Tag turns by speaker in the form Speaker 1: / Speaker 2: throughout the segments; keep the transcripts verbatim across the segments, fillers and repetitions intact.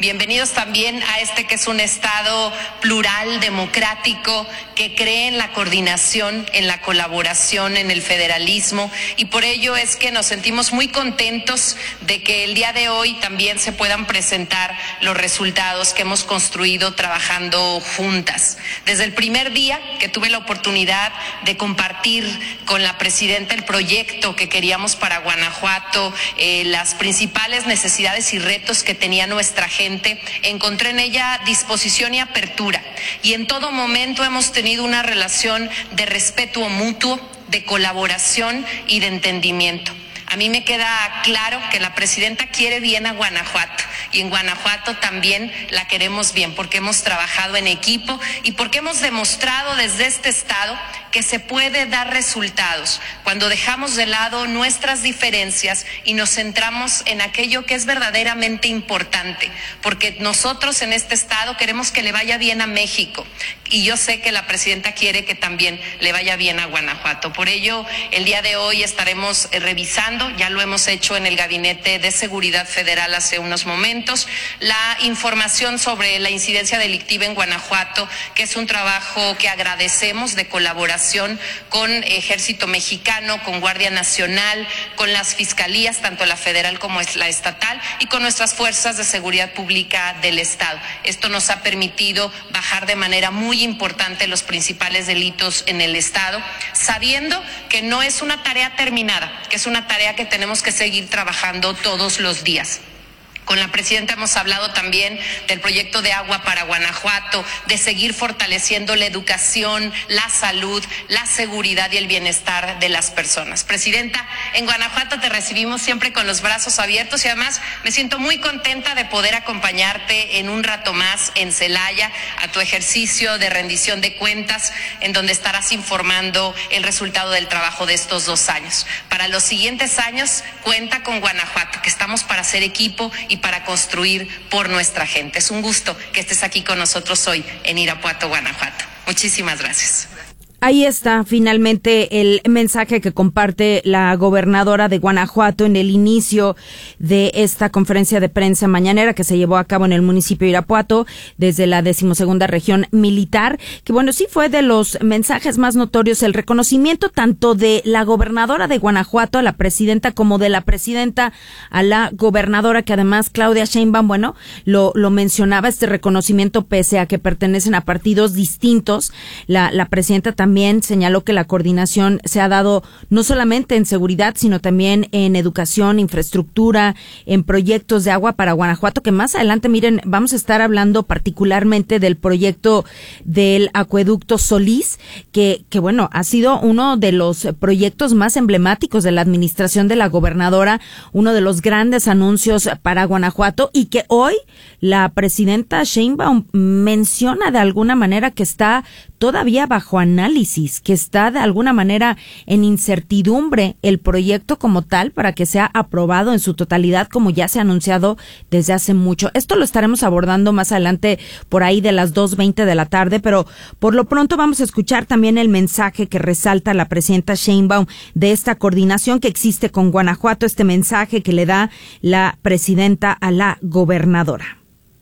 Speaker 1: Bienvenidos también a este que es un Estado plural, democrático, que cree en la coordinación, en la colaboración, en el federalismo, y por ello es que nos sentimos muy contentos de que el día de hoy también se puedan presentar los resultados que hemos construido trabajando juntas. Desde el primer día que tuve la oportunidad de compartir con la presidenta el proyecto que queríamos para Guanajuato, eh, las principales necesidades y retos que tenía nuestra gente, encontré en ella disposición y apertura, y en todo momento hemos tenido una relación de respeto mutuo, de colaboración y de entendimiento. A mí me queda claro que la presidenta quiere bien a Guanajuato, y en Guanajuato también la queremos bien, porque hemos trabajado en equipo y porque hemos demostrado desde este estado que se puede dar resultados cuando dejamos de lado nuestras diferencias y nos centramos en aquello que es verdaderamente importante, porque nosotros en este estado queremos que le vaya bien a México, y yo sé que la presidenta quiere que también le vaya bien a Guanajuato. Por ello, el día de hoy estaremos revisando, ya lo hemos hecho en el Gabinete de Seguridad Federal hace unos momentos, la información sobre la incidencia delictiva en Guanajuato, que es un trabajo que agradecemos de colaboración con Ejército Mexicano, con Guardia Nacional, con las fiscalías, tanto la federal como la estatal, y con nuestras fuerzas de seguridad pública del Estado. Esto nos ha permitido bajar de manera muy importante los principales delitos en el Estado, sabiendo que no es una tarea terminada, que es una tarea que tenemos que seguir trabajando todos los días. Con la presidenta hemos hablado también del proyecto de agua para Guanajuato, de seguir fortaleciendo la educación, la salud, la seguridad y el bienestar de las personas. Presidenta, en Guanajuato te recibimos siempre con los brazos abiertos, y además me siento muy contenta de poder acompañarte en un rato más en Celaya a tu ejercicio de rendición de cuentas, en donde estarás informando el resultado del trabajo de estos dos años. Para los siguientes años, cuenta con Guanajuato, que estamos para hacer equipo y para construir por nuestra gente. Es un gusto que estés aquí con nosotros hoy en Irapuato, Guanajuato. Muchísimas gracias.
Speaker 2: Ahí está finalmente el mensaje que comparte la gobernadora de Guanajuato en el inicio de esta conferencia de prensa mañanera que se llevó a cabo en el municipio de Irapuato desde la decimosegunda región militar, que bueno, sí fue de los mensajes más notorios el reconocimiento tanto de la gobernadora de Guanajuato a la presidenta como de la presidenta a la gobernadora, que además Claudia Sheinbaum, bueno, lo, lo mencionaba, este reconocimiento pese a que pertenecen a partidos distintos. La, la presidenta también También señaló que la coordinación se ha dado no solamente en seguridad, sino también en educación, infraestructura, en proyectos de agua para Guanajuato, que más adelante, miren, vamos a estar hablando particularmente del proyecto del acueducto Solís, que, que bueno, ha sido uno de los proyectos más emblemáticos de la administración de la gobernadora, uno de los grandes anuncios para Guanajuato, y que hoy la presidenta Sheinbaum menciona de alguna manera que está todavía bajo análisis, que está de alguna manera en incertidumbre el proyecto como tal para que sea aprobado en su totalidad, como ya se ha anunciado desde hace mucho. Esto lo estaremos abordando más adelante por ahí de las dos veinte de la tarde, pero por lo pronto vamos a escuchar también el mensaje que resalta la presidenta Sheinbaum de esta coordinación que existe con Guanajuato, este mensaje que le da la presidenta a la gobernadora.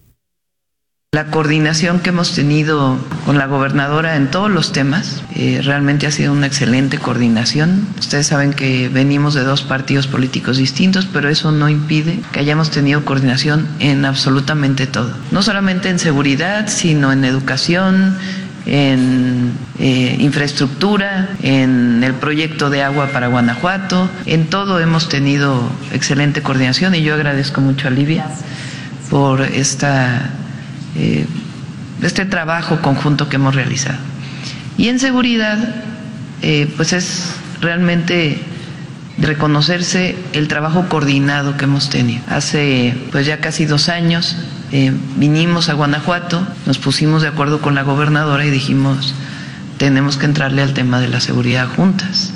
Speaker 3: La coordinación que hemos tenido con la gobernadora en todos los temas, eh, realmente ha sido una excelente coordinación. Ustedes saben que venimos de dos partidos políticos distintos, pero eso no impide que hayamos tenido coordinación en absolutamente todo. No solamente en seguridad, sino en educación, en eh, infraestructura, en el proyecto de agua para Guanajuato. En todo hemos tenido excelente coordinación, y yo agradezco mucho a Livia por esta... Eh, este trabajo conjunto que hemos realizado. Y en seguridad, eh, pues es realmente reconocerse el trabajo coordinado que hemos tenido. Hace pues ya casi dos años eh, vinimos a Guanajuato, nos pusimos de acuerdo con la gobernadora y dijimos, tenemos que entrarle al tema de la seguridad juntas.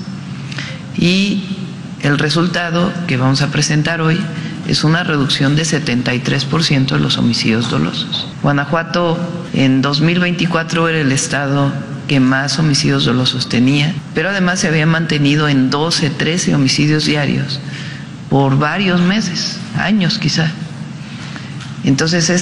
Speaker 3: Y el resultado que vamos a presentar hoy es una reducción de setenta y tres por ciento de los homicidios dolosos. Guanajuato en dos mil veinticuatro era el estado que más homicidios dolosos tenía, pero además se había mantenido en doce, trece homicidios diarios por varios meses, años quizá. Entonces